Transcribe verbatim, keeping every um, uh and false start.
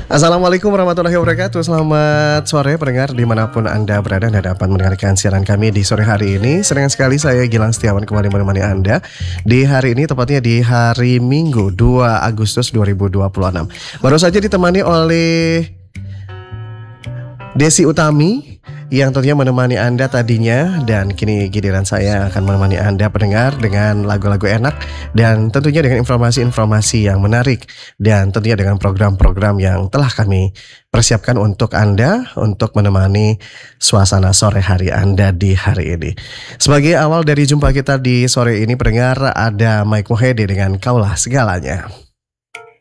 Assalamualaikum warahmatullahi wabarakatuh. Selamat sore pendengar dimanapun Anda berada dan dapat mendengarkan siaran kami di sore hari ini. Senang sekali saya Gilang Setiawan kembali menemani Anda di hari ini, tepatnya di hari Minggu dua Agustus dua ribu dua puluh enam. Baru saja ditemani oleh Desi Utami yang tentunya menemani Anda tadinya, dan kini giliran saya akan menemani Anda pendengar dengan lagu-lagu enak dan tentunya dengan informasi-informasi yang menarik dan tentunya dengan program-program yang telah kami persiapkan untuk Anda untuk menemani suasana sore hari Anda di hari ini. Sebagai awal dari jumpa kita di sore ini pendengar, ada Mike Mohede dengan Kaulah Segalanya.